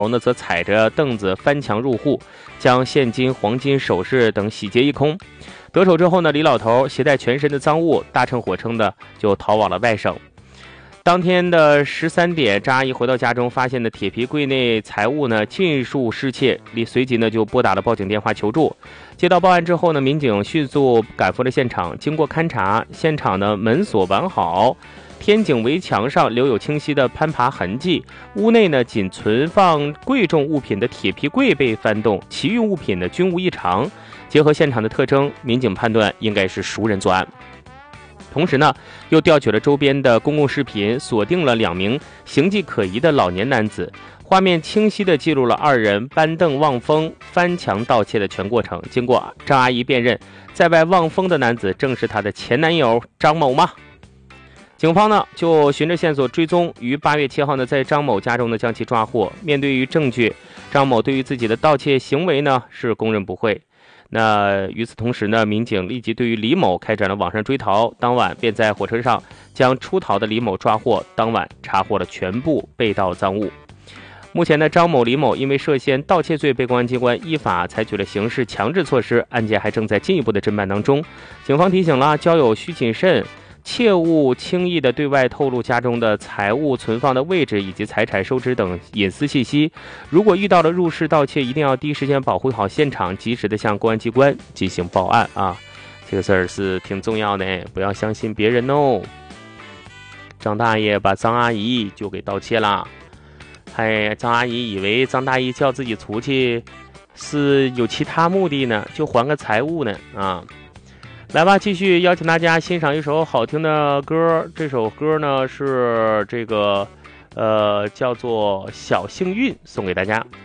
呢则踩着凳子翻墙入户，将现金、黄金、首饰等洗劫一空。得手之后呢，李老头携带全身的赃物，大乘火称的就逃往了外省。当天的13点，张阿姨回到家中，发现的铁皮柜内财物呢尽数失窃，随即呢就拨打了报警电话求助。接到报案之后呢，民警迅速赶赴了现场，经过勘查，现场的门锁完好，天井围墙上留有清晰的攀爬痕迹，屋内呢仅存放贵重物品的铁皮柜被翻动，其余物品呢均无异常。结合现场的特征，民警判断应该是熟人作案。同时呢，又调取了周边的公共视频，锁定了2名形迹可疑的老年男子，画面清晰地记录了2人搬凳望风、翻墙盗窃的全过程。经过张阿姨辨认，在外望风的男子正是她的前男友张某吗？警方呢就循着线索追踪，于8月7号呢在张某家中呢将其抓获。面对于证据，张某对于自己的盗窃行为呢是供认不讳。那与此同时呢，民警立即对于李某开展了网上追逃，当晚便在火车上将出逃的李某抓获，当晚查获了全部被盗赃物。目前呢，张某、李某因为涉嫌盗窃罪被公安机关依法采取了刑事强制措施，案件还正在进一步的侦办当中。警方提醒了，交友需谨慎，切勿轻易的对外透露家中的财物存放的位置以及财产收支等隐私信息。如果遇到了入室盗窃，一定要第一时间保护好现场，及时的向公安机关进行报案啊！这个事儿是挺重要的，不要相信别人哦。张大爷把张阿姨就给盗窃了，张阿姨以为张大爷叫自己出去是有其他目的呢，就还个财物呢啊！来吧，继续邀请大家欣赏一首好听的歌。这首歌呢是这个叫做《小幸运》，送给大家。